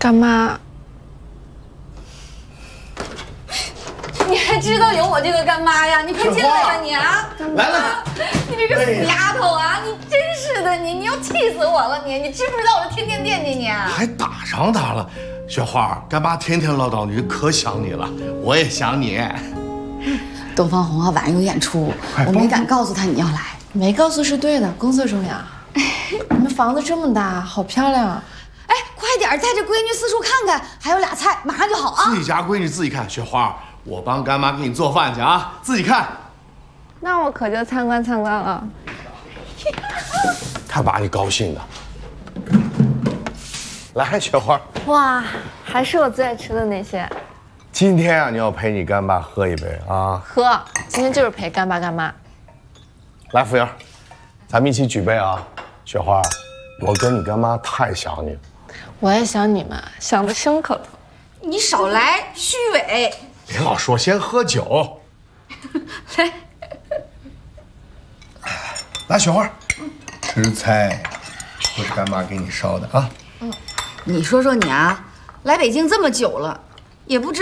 干妈， 你还知道有我这个干妈呀？你快进来呀你啊！ 来了， 你这个死丫头啊！你真是的，你要气死我了你！你知不知道我这天天惦记你啊？ 还打上他了，雪花，干妈天天唠叨你，可想你了，我也想你。 东方红啊，晚上有演出，我没敢告诉他你要来。 没告诉是对的，工作重要。你们房子这么大，好漂亮啊！ 哎，快点带着闺女四处看看，还有俩菜，马上就好啊！ 自己家闺女自己看，雪花，我帮干妈给你做饭去啊，自己看。 那我可就参观参观了。 看把你高兴的。来，雪花。 哇，还是我最爱吃的那些。 今天啊，你要陪你干爸喝一杯啊。 喝，今天就是陪干爸干妈。 来，服务员，咱们一起举杯啊！雪花，我跟你干妈太想你了。 我也想你们，想得胸口疼。 你少来，虚伪！ 别老说，先喝酒。 来， 来，雪花，吃菜都是干妈给你烧的啊。 你说说你啊，来北京这么久了，也不知。